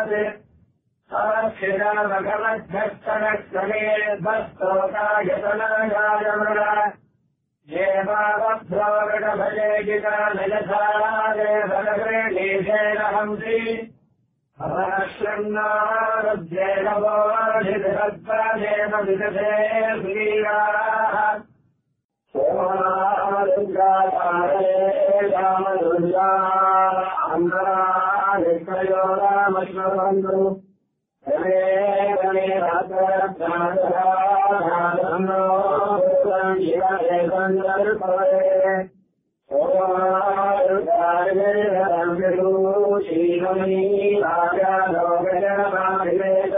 हंसि अवश्यन्नारुद्येन बोधितत्त्वेन विदधे श्रीराः सोमारुद्राकारे रामदुर्गा अम्बरादित्रयो रामश्वबन्धु हरे गणे रात्ररात्रराधनो शिवहे सन्दर्पवे सोमारुद्राये रम्यगु श्रीमणी राजा लोकजनमाभिवेद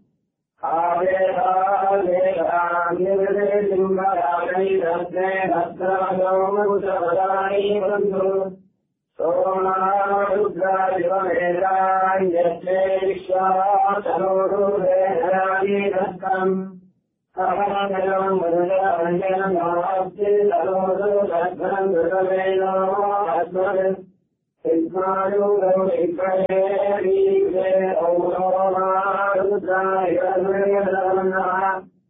आवेदावेदान्यविदे सिंहराजैरत्ने भद्रमगोमकुशपदानि बन्धु सोमारुद्रादिवमेदान्यस्ते विश्वासनोरुदेहरानि दत्तम् अहमजलम् मधुराञ्जनमास्ति तनोरु दत्तम् धृतमेनो अद्वत् सिद्धायुगौ शिखरे वीक्षे औरोमारुद्राय नमः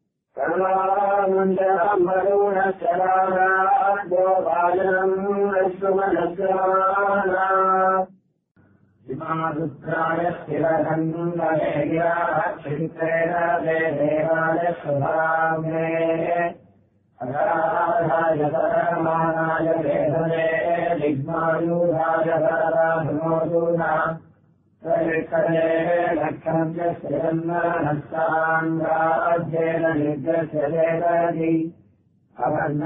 करुणानन्दमरुणशराद्योपाजनम् अश्वमनस्यमाना इमारुद्राय स्थिरगन्धमेघ्याः चिन्तेन देवाय सुधाम्ने अगाधाय परमानाय वेदने दिग्मायूधाय परमाधुमोदूना तरिकरे लक्षण्य स्थिरन्नहस्ताङ्गाध्येन निर्गस्य वेदति